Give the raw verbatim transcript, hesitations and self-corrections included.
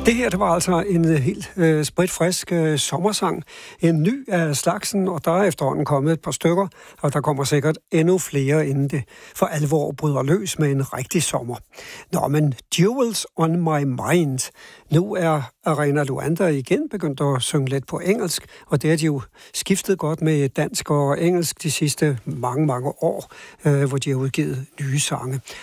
Det her, det var altså en helt øh, spritfrisk øh, sommersang. En ny af slagsen, og der er efterhånden kommet et par stykker, og der kommer sikkert endnu flere, inden det for alvor bryder løs med en rigtig sommer. Nå, men Jewels on my mind. Nu er Arena Luanda igen begyndt at synge lidt på engelsk, og det har de jo skiftet godt med dansk og engelsk de sidste mange, mange år, øh, hvor de har udgivet nye sange.